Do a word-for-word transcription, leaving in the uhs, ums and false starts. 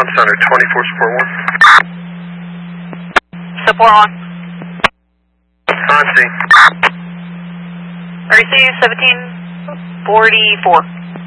Com Center, twenty-four, support one. Support on. On scene. R C seventeen forty-four.